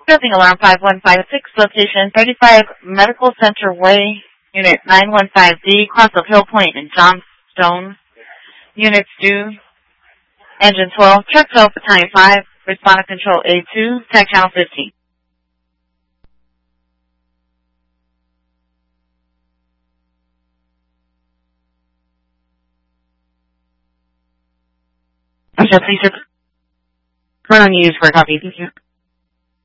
Building Alarm 5156, location 35 Medical Center Way, Unit 915D, cross of Hill Point and Johnstone. Units due, Engine 12, Truck 12, Battalion 5, Responder Control A2, Tech Channel 15. Please report on use for a copy. Thank you.